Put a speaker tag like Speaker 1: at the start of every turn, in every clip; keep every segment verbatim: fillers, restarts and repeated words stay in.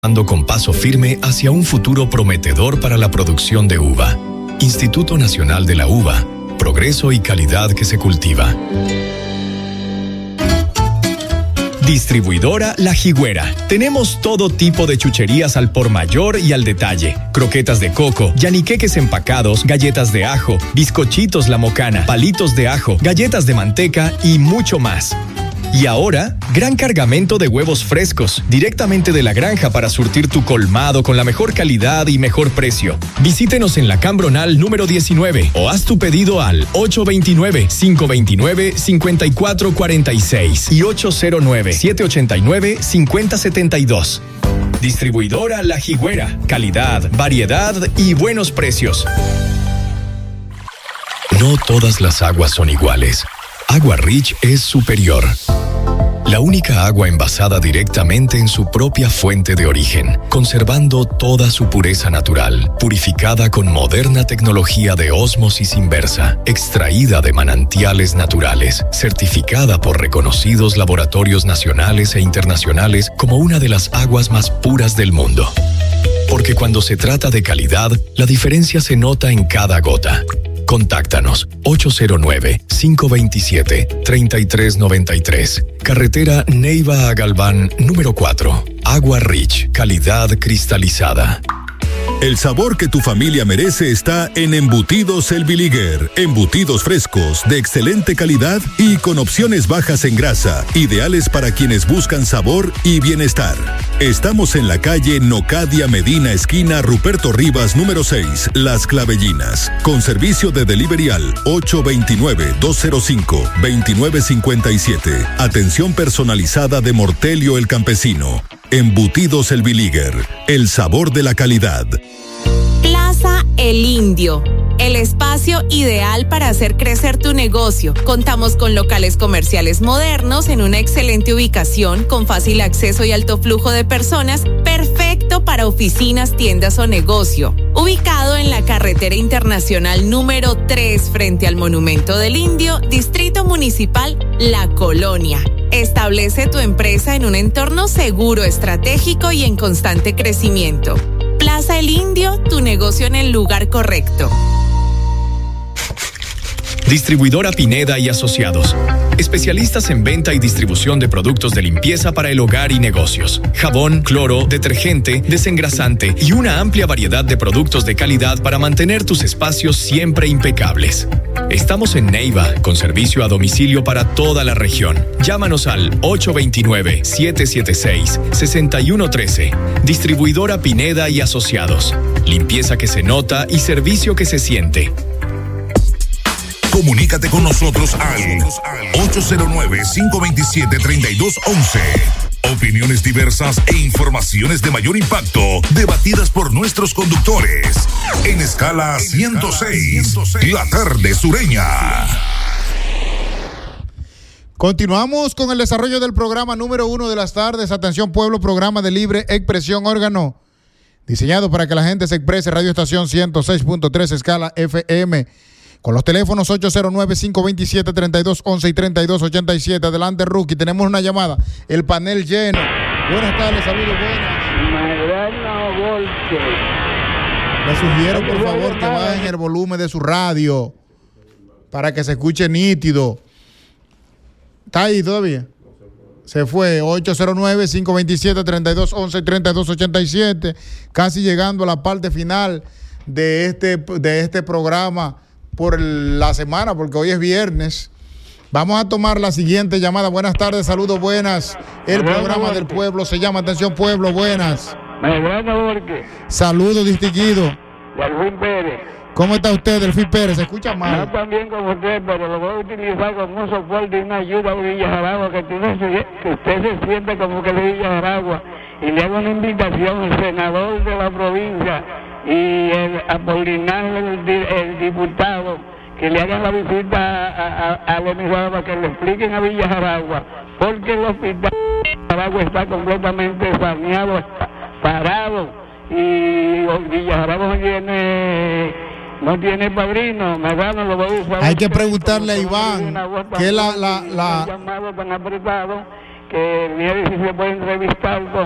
Speaker 1: con paso firme hacia un futuro prometedor para la producción de uva. Instituto Nacional de la Uva, progreso y calidad que se cultiva. Distribuidora La Jigüera. Tenemos todo tipo de chucherías al por mayor y al detalle. Croquetas de coco, yaniqueques empacados, galletas de ajo, bizcochitos La Mocana, palitos de ajo, galletas de manteca y mucho más. Y ahora, gran cargamento de huevos frescos, directamente de la granja para surtir tu colmado con la mejor calidad y mejor precio. Visítenos en la Cambronal número diecinueve o haz tu pedido al ocho dos nueve, cinco dos nueve, cinco cuatro cuatro seis y ocho cero nueve, siete ocho nueve, cinco cero siete dos. Distribuidora La Jigüera. Calidad, variedad y buenos precios. No todas las aguas son iguales. Agua Rich es superior. La única agua envasada directamente en su propia fuente de origen, conservando toda su pureza natural, purificada con moderna tecnología de ósmosis inversa, extraída de manantiales naturales, certificada por reconocidos laboratorios nacionales e internacionales como una de las aguas más puras del mundo. Porque cuando se trata de calidad, la diferencia se nota en cada gota. Contáctanos ocho cero nueve, cinco dos siete, tres tres nueve tres. Carretera Neiva a Galván, número cuatro. Agua Rich, calidad cristalizada.
Speaker 2: El sabor que tu familia merece está en Embutidos El Bilíguer. Embutidos frescos, de excelente calidad y con opciones bajas en grasa, ideales para quienes buscan sabor y bienestar. Estamos en la calle Nocadia Medina, esquina Ruperto Rivas, número seis, Las Clavellinas, con servicio de delivery al ocho dos nueve, dos cero cinco, dos nueve cinco siete. Atención personalizada de Mortelio el Campesino. Embutidos El Bilíguer, el sabor de la calidad.
Speaker 3: Plaza El Indio, el espacio ideal para hacer crecer tu negocio. Contamos con locales comerciales modernos en una excelente ubicación, con fácil acceso y alto flujo de personas, perfecto para oficinas, tiendas o negocio. Ubicado en la carretera internacional número tres frente al Monumento del Indio, Distrito Municipal La Colonia. Establece tu empresa en un entorno seguro, estratégico y en constante crecimiento. Plaza El Indio, tu negocio en el lugar correcto.
Speaker 1: Distribuidora Pineda y Asociados. Especialistas en venta y distribución de productos de limpieza para el hogar y negocios. Jabón, cloro, detergente, desengrasante y una amplia variedad de productos de calidad para mantener tus espacios siempre impecables. Estamos en Neiva, con servicio a domicilio para toda la región. Llámanos al ocho dos nueve, siete siete seis, seis uno uno tres. Distribuidora Pineda y Asociados. Limpieza que se nota y servicio que se siente.
Speaker 4: Comunícate con nosotros al ocho cero nueve, cinco dos siete, tres dos uno uno. Opiniones diversas e informaciones de mayor impacto, debatidas por nuestros conductores. En escala ciento seis, la tarde sureña.
Speaker 5: Continuamos con el desarrollo del programa número uno de las tardes. Atención pueblo, programa de libre expresión, órgano diseñado para que la gente se exprese. Radio Estación ciento seis punto tres, escala F M. Con los teléfonos ocho cero nueve, cinco dos siete, tres dos uno uno y tres dos ocho siete. Adelante, Rookie. Tenemos una llamada. El panel lleno. Buenas tardes, saludos, buenas.
Speaker 6: Mariano Volque.
Speaker 5: Le sugiero, por favor, que bajen el volumen de su radio para que se escuche nítido. ¿Está ahí todavía? Se fue. ocho cero nueve, cinco dos siete, tres dos uno uno y tres dos ocho siete. Casi llegando a la parte final de este, de este programa por la semana, porque hoy es viernes. Vamos a tomar la siguiente llamada. Buenas tardes, saludos, buenas. El programa del pueblo se llama Atención Pueblo, buenas. Saludos, distinguido.
Speaker 6: Delfín Pérez.
Speaker 5: ¿Cómo está usted, Delfín Pérez? ¿Se escucha mal?
Speaker 6: No tan bien como usted, pero lo voy a utilizar como un soporte y una ayuda a Villa Jaragua, que, que usted se siente como que de Villa Jaragua. Y le hago una invitación al senador de la provincia y el Apolinar, el, el diputado, que le hagan la visita a, a, a Venezuela para que le expliquen a Villa Jaragua, porque el hospital de Jaragua está completamente saneado, parado, y Villa Jaragua no tiene, no tiene padrino. Medano lo va a usar.
Speaker 5: Hay que preguntarle a Iván, que la... la, la...
Speaker 6: llamado tan apretado, que mire si se puede entrevistar con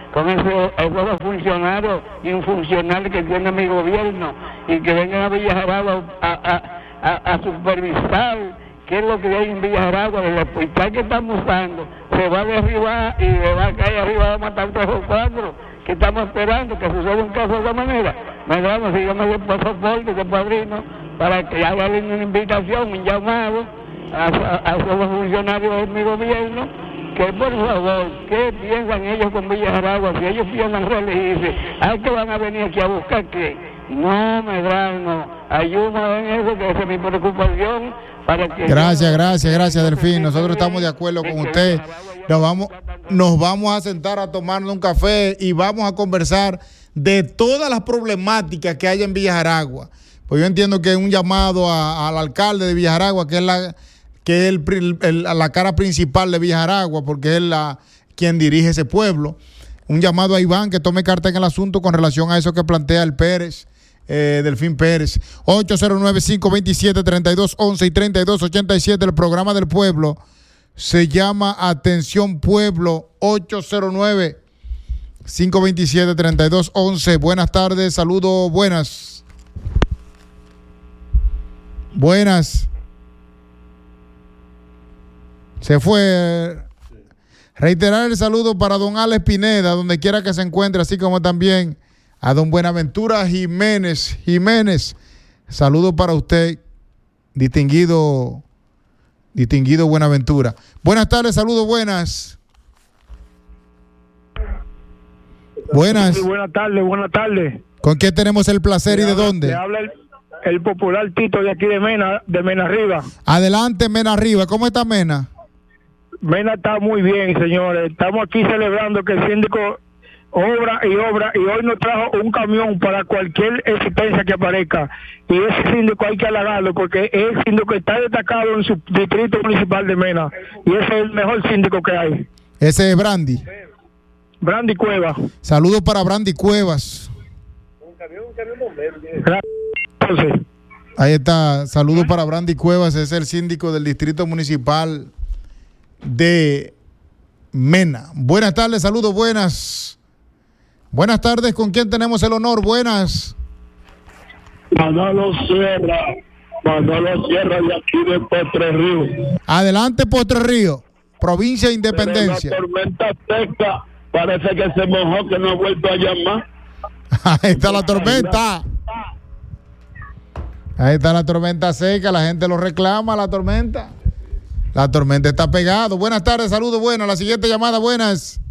Speaker 6: con esos, esos funcionarios infuncionales que tiene mi gobierno y que vengan a Villa Jaragua a, a, a, a supervisar qué es lo que hay en Villa Jaragua. El hospital que estamos usando se va a derribar y le va a caer arriba, va a matar tres o cuatro, que estamos esperando que suceda un caso de esa manera. Me damos, si yo me doy pasaporte de padrino, para que hagan una invitación, un llamado a, a, a esos funcionarios de mi gobierno, que por favor, ¿qué piensan ellos con Villa Jaragua? Si ellos piensan reelegirse, ¿a qué van a venir aquí a buscar qué? No, Medrano, ayúdame en eso, que esa es mi preocupación. Para que
Speaker 5: gracias, gracias, gracias, Delfín. Nosotros estamos de acuerdo con usted. Nos vamos, nos vamos a sentar a tomarnos un café y vamos a conversar de todas las problemáticas que hay en Villa Jaragua. Pues yo entiendo que es un llamado a, al alcalde de Villa Jaragua, que es la que es el, el, la cara principal de Villa Jaragua, porque es la quien dirige ese pueblo. Un llamado a Iván que tome carta en el asunto con relación a eso que plantea el Pérez, eh, Delfín Pérez. Ocho cero nueve, cinco dos siete, tres dos uno uno y treinta y dos ochenta y siete, el programa del pueblo se llama Atención Pueblo. Ocho cero nueve, cinco dos siete, tres dos uno uno. Buenas tardes, saludos, buenas. Buenas. Se fue. Reiterar el saludo para don Alex Pineda, donde quiera que se encuentre, así como también a don Buenaventura Jiménez. Jiménez, saludo para usted, distinguido, distinguido Buenaventura. Buenas tardes, saludos, buenas. Buenas.
Speaker 7: Sí, buenas tardes, buenas tardes.
Speaker 5: ¿Con quién tenemos el placer
Speaker 7: le
Speaker 5: y de
Speaker 7: habla,
Speaker 5: dónde?
Speaker 7: Le habla el, el popular Tito de aquí de Mena, de Mena Arriba.
Speaker 5: Adelante, Mena Arriba. ¿Cómo está Mena?
Speaker 7: Mena está muy bien, señores. Estamos aquí celebrando que el síndico obra y obra, y hoy nos trajo un camión para cualquier existencia que aparezca. Y ese síndico hay que halagarlo, porque es el síndico que está destacado en su distrito municipal de Mena. Y ese es el mejor síndico que hay.
Speaker 5: Ese es Brandy.
Speaker 7: Brandy Cuevas.
Speaker 5: Saludos para Brandy Cuevas.
Speaker 7: Un camión, un camión bombero. Entonces,
Speaker 5: ahí está. Saludos para Brandy Cuevas, es el síndico del distrito municipal de Mena. Buenas tardes, saludos, buenas. Buenas tardes, ¿con quién tenemos el honor? Buenas.
Speaker 8: Manolo Sierra, Manolo Sierra de aquí de Postre Río.
Speaker 5: Adelante, Postre Río, provincia de Independencia.
Speaker 8: Pero la tormenta seca parece que se mojó, que no ha vuelto a llamar.
Speaker 5: Ahí está la tormenta. Ahí está la tormenta seca, la gente lo reclama, la tormenta. La tormenta está pegado. Buenas tardes, saludos, buenas. La siguiente llamada, buenas.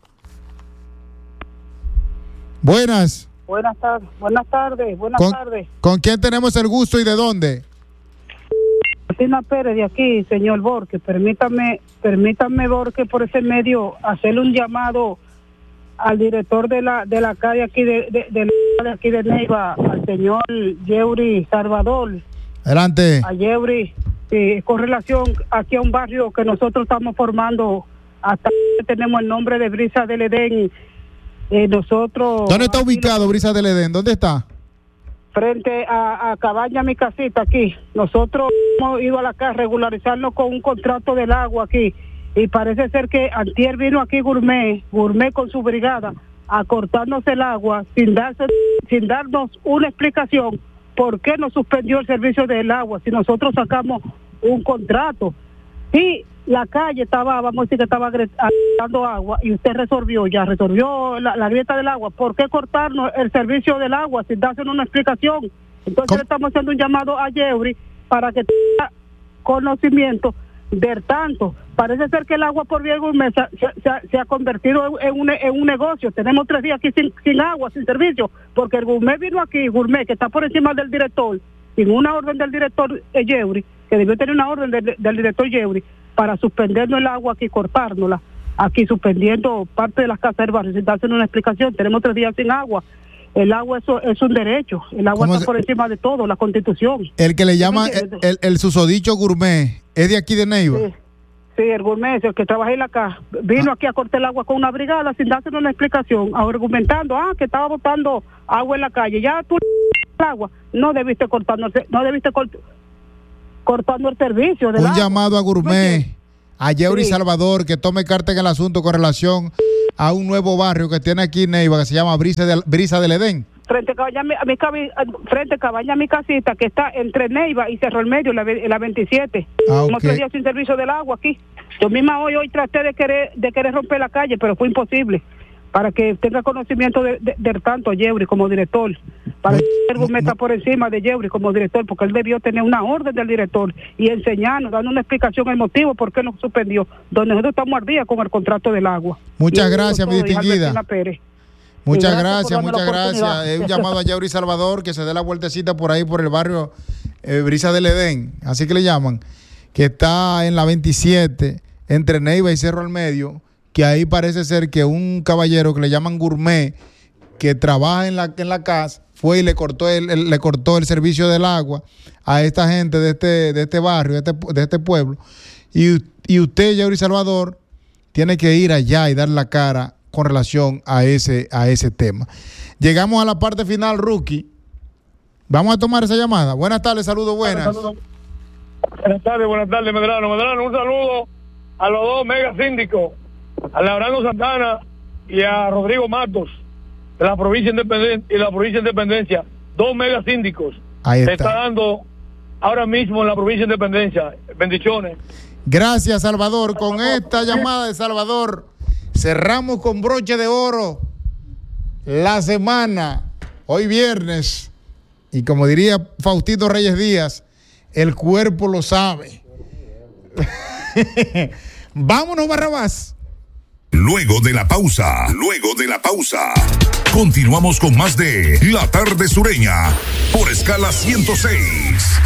Speaker 5: Buenas.
Speaker 9: Buenas tardes, buenas tardes, buenas
Speaker 5: ¿Con,
Speaker 9: tardes.
Speaker 5: ¿Con quién tenemos el gusto y de dónde?
Speaker 9: Martina Pérez de aquí, señor Borges. Permítame, permítame, Borges, por ese medio, hacerle un llamado al director de la de la calle aquí de, de, de, de aquí de Neiva, al señor Yeuri Salvador.
Speaker 5: Adelante.
Speaker 9: A Yeuri, sí, con relación aquí a un barrio que nosotros estamos formando, hasta tenemos el nombre de Brisa del Edén. Eh, nosotros.
Speaker 5: ¿Dónde está ubicado Brisa del Edén? ¿Dónde está?
Speaker 9: Frente a, a Cabaña, mi casita aquí. Nosotros hemos ido a la casa a regularizarnos con un contrato del agua aquí. Y parece ser que antier vino aquí Gourmet, Gourmet con su brigada, a cortarnos el agua sin darse, sin darnos una explicación por qué nos suspendió el servicio del agua si nosotros sacamos un contrato. Y la calle estaba, vamos a decir que estaba agregando agua y usted resolvió, ya resolvió la, la grieta del agua. ¿Por qué cortarnos el servicio del agua sin darse una explicación? Entonces ¿Cómo? Le estamos haciendo un llamado a Yeuri para que tenga conocimiento del tanto. Parece ser que el agua por vía Gourmet se, se, se ha convertido en un, en un negocio. Tenemos tres días aquí sin, sin agua, sin servicio, porque el Gourmet vino aquí, Gourmet, que está por encima del director, sin una orden del director eh, Yeuri, que debió tener una orden de, del director Yeuri, para suspendernos el agua aquí, cortárnosla, aquí suspendiendo parte de las casas del barrio, sin darse una explicación. Tenemos tres días sin agua. El agua eso es un derecho, el agua está se... por encima de todo, la Constitución.
Speaker 5: El que le llama el, el, el susodicho Gourmet, ¿es de aquí de Neiva?
Speaker 9: Sí, sí, el Gourmet, el que trabaja en la casa, vino ah. aquí a cortar el agua con una brigada sin darse una explicación, argumentando, ah, que estaba botando agua en la calle. Ya tú el agua, no debiste cortando, no debiste cortar cortando el servicio del
Speaker 5: un
Speaker 9: agua.
Speaker 5: Llamado a Gourmet a Yeuri
Speaker 9: Sí.
Speaker 5: Salvador que tome carta en el asunto con relación a un nuevo barrio que tiene aquí en Neiva que se llama Brisa del, Brisa del Edén.
Speaker 9: Frente a Cabaña, mi- a mi, cabi- frente a Cabaña, mi casita, que está entre Neiva y Cerro el Medio, la, ve- la veintisiete.
Speaker 5: Ah, ok.
Speaker 9: Hemos tres días sin servicio del agua aquí. Yo misma hoy hoy traté de querer de querer romper la calle, pero fue imposible. Para que tenga conocimiento de, de, de tanto Yeuri como director. Para que el Gourmet está por encima de Yeuri como director, porque él debió tener una orden del director y enseñarnos, dando una explicación el motivo por qué nos suspendió, donde nosotros estamos al día con el contrato del agua.
Speaker 5: Muchas
Speaker 9: Y eso
Speaker 5: gracias, mi
Speaker 9: todo, y
Speaker 5: distinguida.
Speaker 9: Albertina Pérez.
Speaker 5: Muchas
Speaker 9: Y gracias
Speaker 5: gracias,
Speaker 9: por darme
Speaker 5: muchas
Speaker 9: la
Speaker 5: gracias.
Speaker 9: oportunidad.
Speaker 5: Es un llamado a Yeuri Salvador que se dé la vueltecita por ahí, por el barrio eh, Brisa del Edén, así que le llaman, que está en la veintisiete, entre Neiva y Cerro al Medio, que ahí parece ser que un caballero que le llaman Gourmet, que trabaja en la, en la casa, fue y le cortó el, el- le cortó el servicio del agua a esta gente de este, de este barrio, de este, pu- de este pueblo. Y, y usted, Yeuri Salvador, tiene que ir allá y dar la cara con relación a ese, a ese tema. Llegamos a la parte final, Rookie. Vamos a tomar esa llamada. Buenas tardes, saludos, buenas.
Speaker 7: Buenas tardes, buenas tardes, Medrano. Medrano, un saludo a los dos mega síndicos, a Leonardo Santana y a Rodrigo Matos, de la provincia Independencia y la provincia Independencia. Dos mega síndicos.
Speaker 5: Ahí
Speaker 7: Se
Speaker 5: está.
Speaker 7: está dando ahora mismo en la provincia Independencia. Bendiciones.
Speaker 5: Gracias, Salvador. Con esta llamada de Salvador, cerramos con broche de oro la semana, hoy viernes. Y como diría Faustino Reyes Díaz, el cuerpo lo sabe. Vámonos, Barrabás.
Speaker 4: Luego de la pausa, luego de la pausa, continuamos con más de La Tarde Sureña por Escala ciento seis.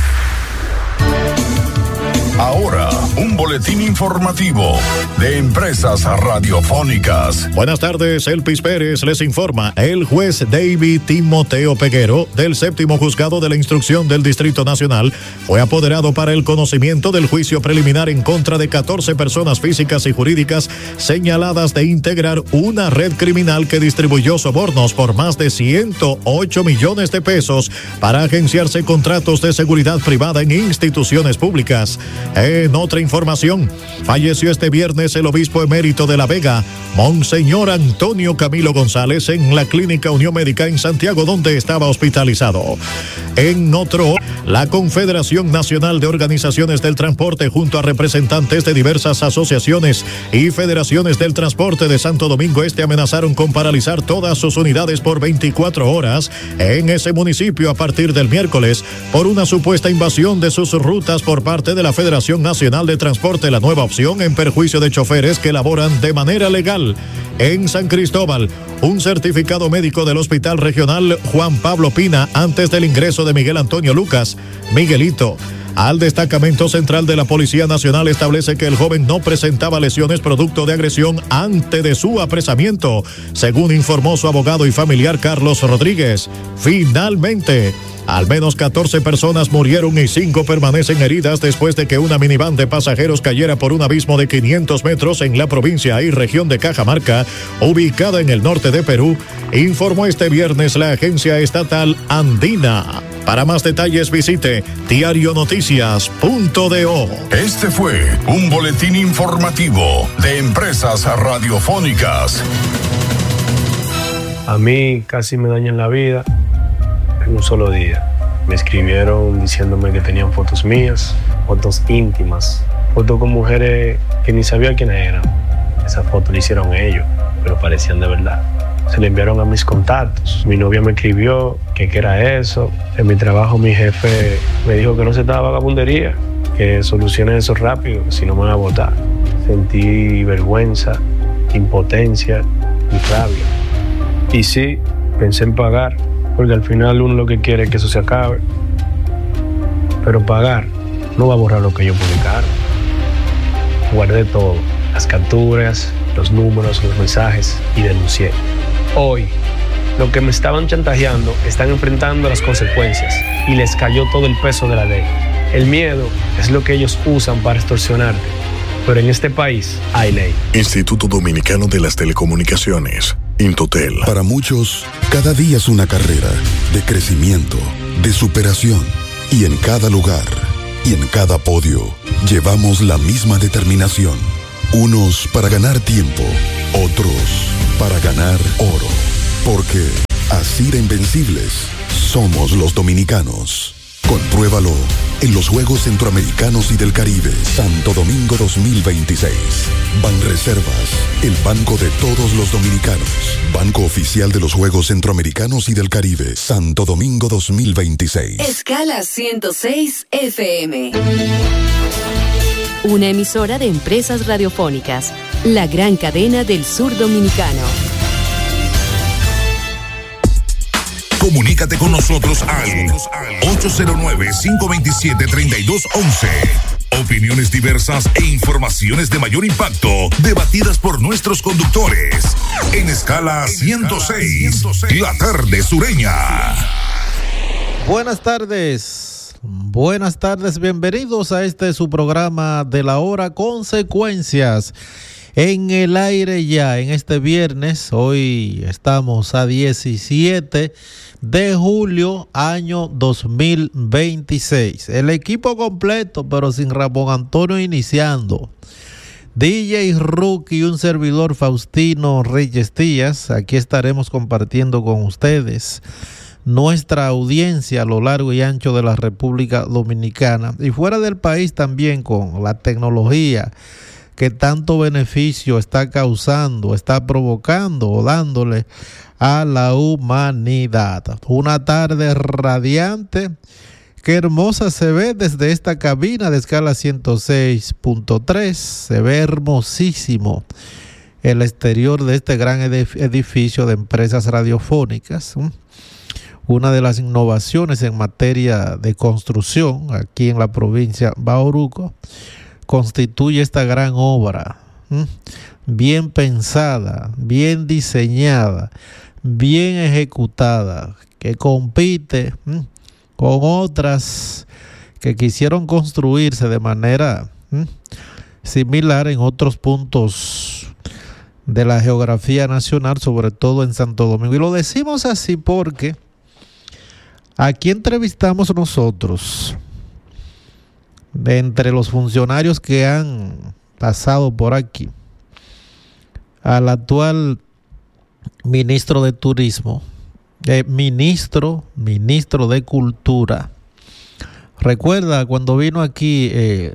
Speaker 4: Ahora, un boletín informativo de Empresas Radiofónicas.
Speaker 10: Buenas tardes, Elpis Pérez les informa. El juez David Timoteo Peguero, del séptimo juzgado de la instrucción del Distrito Nacional, fue apoderado para el conocimiento del juicio preliminar en contra de catorce personas físicas y jurídicas señaladas de integrar una red criminal que distribuyó sobornos por más de ciento ocho millones de pesos para agenciarse contratos de seguridad privada en instituciones públicas. En otra información, falleció este viernes el obispo emérito de La Vega, Monseñor Antonio Camilo González, en la Clínica Unión Médica en Santiago, donde estaba hospitalizado. En otro, la Confederación Nacional de Organizaciones del Transporte, junto a representantes de diversas asociaciones y federaciones del transporte de Santo Domingo Este, amenazaron con paralizar todas sus unidades por veinticuatro horas en ese municipio a partir del miércoles por una supuesta invasión de sus rutas por parte de la Federación Nacional de Transporte, la nueva opción en perjuicio de choferes que laboran de manera legal. En San Cristóbal, un certificado médico del Hospital Regional Juan Pablo Pina antes del ingreso de Miguel Antonio Lucas, Miguelito, al destacamento central de la Policía Nacional establece que el joven no presentaba lesiones producto de agresión antes de su apresamiento, según informó su abogado y familiar Carlos Rodríguez. Finalmente, al menos catorce personas murieron y cinco permanecen heridas después de que una minivan de pasajeros cayera por un abismo de quinientos metros en la provincia y región de Cajamarca, ubicada en el norte de Perú, informó este viernes la agencia estatal Andina. Para más detalles visite diario noticias punto do.
Speaker 4: Este fue un boletín informativo de Empresas Radiofónicas.
Speaker 11: A mí casi me dañan la vida en un solo día. Me escribieron diciéndome que tenían fotos mías, fotos íntimas, fotos con mujeres que ni sabía quiénes eran. Esas fotos le hicieron ellos, pero parecían de verdad. Se le enviaron a mis contactos. Mi novia me escribió que qué era eso. En mi trabajo mi jefe me dijo que no se estaba vagabundería, que solucione eso rápido, si no me van a votar. Sentí vergüenza, impotencia y rabia. Y sí, pensé en pagar, porque al final uno lo que quiere es que eso se acabe. Pero pagar no va a borrar lo que yo publicaron. Guardé todo, las capturas, los números, los mensajes, y denuncié. Hoy, los que me estaban chantajeando están enfrentando las consecuencias y les cayó todo el peso de la ley. El miedo es lo que ellos usan para extorsionarte, pero en este país hay ley.
Speaker 2: Instituto Dominicano de las Telecomunicaciones, Intotel. Para muchos, cada día es una carrera de crecimiento, de superación, y en cada lugar Y en cada podio llevamos la misma determinación. Unos para ganar tiempo, otros para ganar oro. Porque así de invencibles somos los dominicanos. Compruébalo en los Juegos Centroamericanos y del Caribe, Santo Domingo dos mil veintiséis. Banreservas, el banco de todos los dominicanos. Banco oficial de los Juegos Centroamericanos y del Caribe, Santo Domingo dos mil veintiséis.
Speaker 12: Escala ciento seis F M. Una emisora de Empresas Radiofónicas, la gran cadena del sur dominicano.
Speaker 4: Comunícate con nosotros al ocho cero nueve, cinco dos siete, tres dos uno uno. Opiniones diversas e informaciones de mayor impacto, debatidas por nuestros conductores. En Escala ciento seis, la tarde sureña.
Speaker 13: Buenas tardes. Buenas tardes, bienvenidos a este su programa de la hora Consecuencias. En el aire ya, en este viernes, hoy estamos a diecisiete de julio, año dos mil veintiséis. El equipo completo, pero sin Ramón Antonio iniciando. D J Rookie y un servidor Faustino Reyes Díaz. Aquí estaremos compartiendo con ustedes nuestra audiencia a lo largo y ancho de la República Dominicana y fuera del país también, con la tecnología que tanto beneficio está causando, está provocando o dándole a la humanidad. Una tarde radiante, qué hermosa se ve desde esta cabina de Escala ciento seis punto tres, se ve hermosísimo el exterior de este gran edificio de Empresas Radiofónicas. Una de las innovaciones en materia de construcción aquí en la provincia de Bauruco constituye esta gran obra, ¿m? bien pensada, bien diseñada, bien ejecutada, que compite ¿m? con otras que quisieron construirse de manera ¿m? similar en otros puntos de la geografía nacional, sobre todo en Santo Domingo. Y lo decimos así porque aquí entrevistamos nosotros, de entre los funcionarios que han pasado por aquí, al actual ministro de Turismo, eh, ministro, ministro de Cultura. Recuerda cuando vino aquí eh,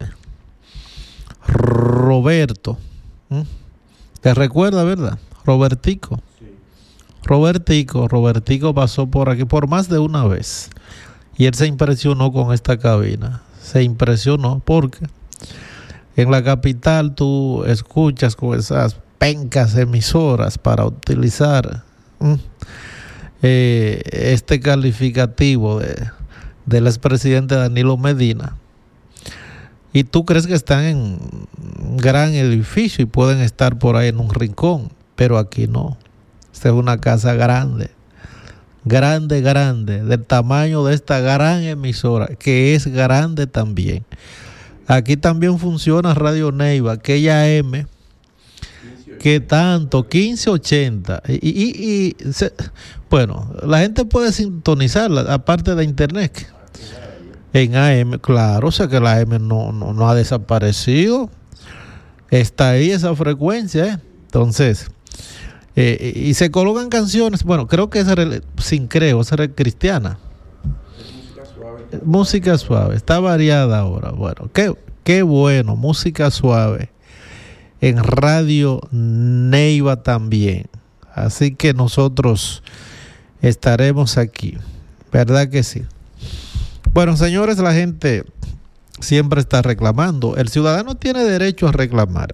Speaker 13: Roberto, ¿eh? ¿Te recuerda, verdad? Robertico. Sí. Robertico, Robertico pasó por aquí por más de una vez y él se impresionó con esta cabina. Se impresionó porque en la capital tú escuchas con esas pencas emisoras para utilizar ¿m? Eh, este calificativo de, del expresidente Danilo Medina, y tú crees que están en un gran edificio y pueden estar por ahí en un rincón, pero aquí no. Esta es una casa grande, grande, grande, del tamaño de esta gran emisora, que es grande también. Aquí también funciona Radio Neiva, aquella M, que tanto, quince ochenta, y, y, y se, bueno, la gente puede sintonizarla, aparte de internet, en A M, claro, o sea que la M no, no, no ha desaparecido, está ahí esa frecuencia, ¿eh? Entonces, eh, y se colocan canciones, bueno, creo que esa era, sin creo, esa era cristiana. Música suave. Música suave, está variada ahora, bueno, qué, qué bueno, música suave. En Radio Neiva también. Así que nosotros estaremos aquí. ¿Verdad que sí? Bueno, señores, la gente siempre está reclamando. El ciudadano tiene derecho a reclamar.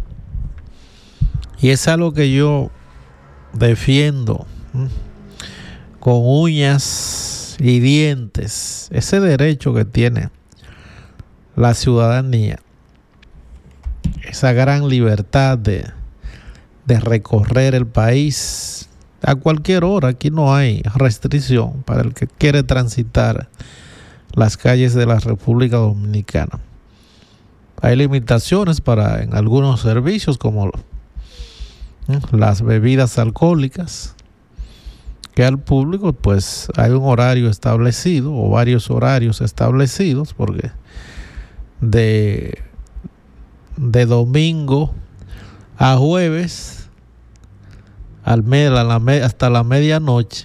Speaker 13: Y es algo que yo defiendo ¿m? con uñas y dientes. Ese derecho que tiene la ciudadanía. Esa gran libertad de, de recorrer el país a cualquier hora. Aquí no hay restricción para el que quiere transitar las calles de la República Dominicana. Hay limitaciones para en algunos servicios como ¿eh? las bebidas alcohólicas, que al público pues hay un horario establecido o varios horarios establecidos, porque de, de domingo a jueves al med, a la med, hasta la medianoche,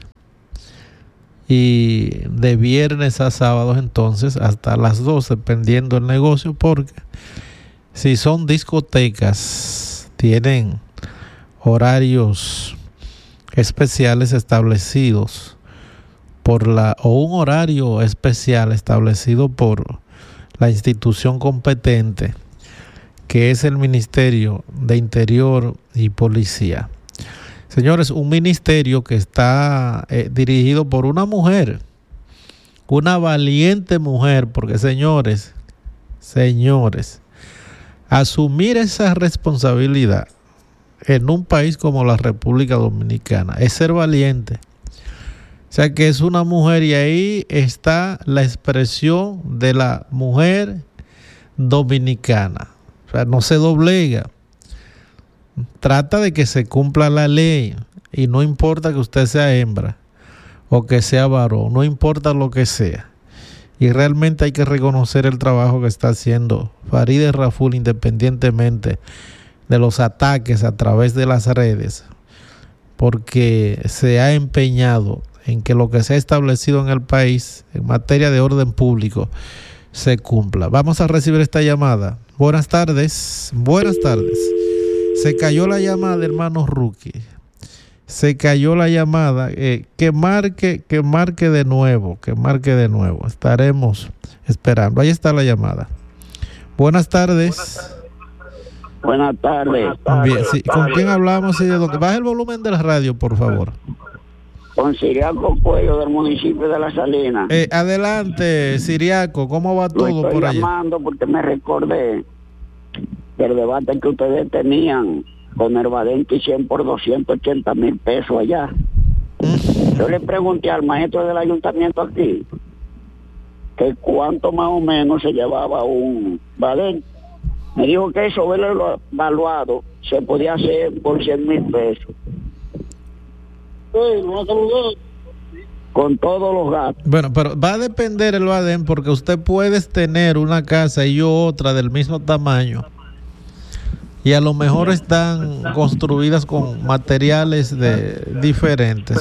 Speaker 13: y de viernes a sábados entonces hasta las doce, dependiendo del negocio, porque si son discotecas tienen horarios especiales establecidos por la o un horario especial establecido por la institución competente, que es el Ministerio de Interior y Policía. Señores, un ministerio que está eh, dirigido por una mujer, una valiente mujer, porque señores, señores, asumir esa responsabilidad en un país como la República Dominicana es ser valiente. O sea que es una mujer, y ahí está la expresión de la mujer dominicana. O sea, no se doblega. Trata de que se cumpla la ley, y no importa que usted sea hembra o que sea varón, no importa lo que sea. Y realmente hay que reconocer el trabajo que está haciendo Farideh Raful, independientemente de los ataques a través de las redes, porque se ha empeñado en que lo que se ha establecido en el país en materia de orden público se cumpla. Vamos a recibir esta llamada. Buenas tardes, buenas tardes. Se cayó la llamada, hermano Rookie. Se cayó la llamada. Eh, que marque, que marque de nuevo, que marque de nuevo. Estaremos esperando. Ahí está la llamada. Buenas tardes.
Speaker 8: Buenas tardes.
Speaker 13: Bien, sí. ¿Con quién hablamos y de dónde? Baja el volumen de la radio, por favor.
Speaker 8: Con Siriaco Cuello, del municipio de La Salina.
Speaker 13: Eh, adelante, Siriaco. ¿Cómo va todo
Speaker 8: Lo estoy
Speaker 13: por allá?
Speaker 8: llamando porque me recordé del debate que ustedes tenían con el Badén cien por doscientos ochenta mil pesos allá. Yo le pregunté al maestro del ayuntamiento aquí que cuánto más o menos se llevaba un Badén. Me dijo que eso, verlo evaluado, se podía hacer por cien mil pesos. Sí, lo saludó. Con todos los gastos.
Speaker 13: Bueno, pero va a depender el Badén, porque usted puede tener una casa y yo otra del mismo tamaño, y a lo mejor están construidas con materiales de diferentes.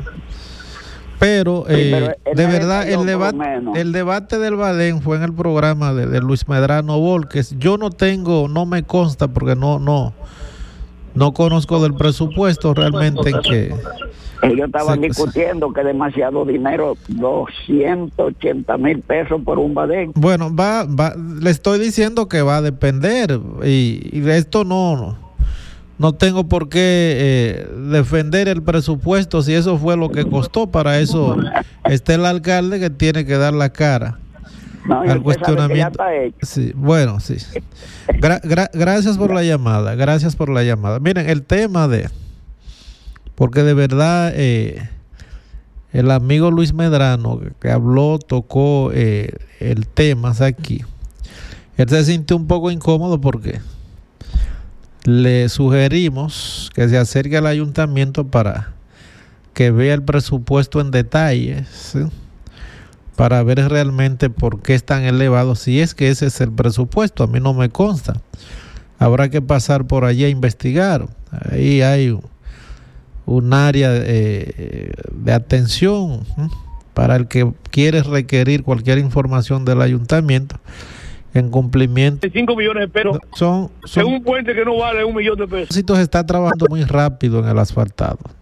Speaker 13: Pero, eh, sí, pero de verdad, el debate, el debate del Badén fue en el programa de, de Luis Medrano Volques. Yo no tengo, no me consta, porque no, no, no conozco del presupuesto realmente en que
Speaker 8: ellos estaban se, discutiendo que demasiado dinero, doscientos ochenta mil pesos por un Badén.
Speaker 13: Bueno, va, va, le estoy diciendo que va a depender, y, y de esto no, no, no tengo por qué eh, defender el presupuesto si eso fue lo que costó. Para eso está el alcalde, que tiene que dar la cara no, al cuestionamiento. Sí, bueno, sí. Gra, gra, gracias por la llamada, gracias por la llamada. Miren, el tema de... Porque de verdad eh, el amigo Luis Medrano que, que habló, tocó eh, el tema aquí. Él se sintió un poco incómodo porque le sugerimos que se acerque al ayuntamiento para que vea el presupuesto en detalle, ¿sí? Para ver realmente por qué es tan elevado, si es que ese es el presupuesto. A mí no me consta. Habrá que pasar por allí a investigar. Ahí hay un un área eh, de atención ¿eh? para el que quiere requerir cualquier información del ayuntamiento en cumplimiento.
Speaker 7: cinco millones de pesos
Speaker 13: son, son
Speaker 7: en un puente que no vale un millón de pesos.
Speaker 13: Se está trabajando muy rápido en el asfaltado.